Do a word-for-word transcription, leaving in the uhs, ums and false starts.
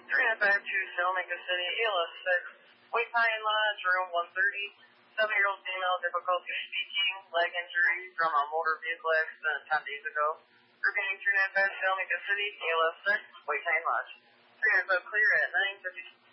three nine five two, Salmaker City, A L S six, White Pine Lodge, room one thirty. Seven-year-old female, difficulty speaking, leg injury from a motor vehicle accident ten days ago. Repeating three nine five, Salmaker City, A L S six, White Pine Lodge. three nine five clear at nine fifty.